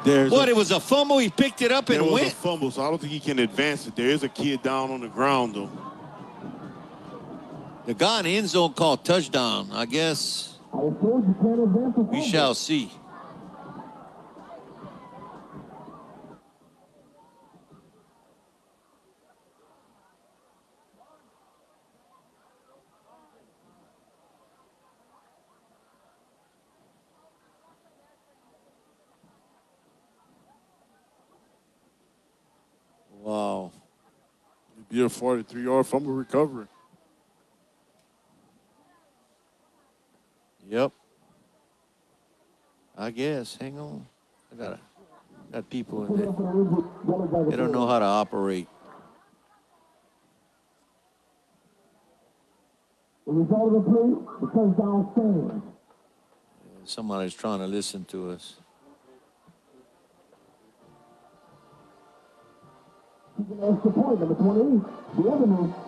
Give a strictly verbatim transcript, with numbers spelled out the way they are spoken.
There's what, a, it was a fumble? He picked it up and There was went? a fumble, so I don't think he can advance it. There is a kid down on the ground, though. The guy in the end zone called touchdown. I guess we shall see. Wow. It'd be a forty-three-yard fumble recovery. Yep. I guess. Hang on. I got got people in there. They don't know how to operate. The result of the play, the touchdown stands. Somebody's trying to listen to us. Extra point, number twenty-eight. The other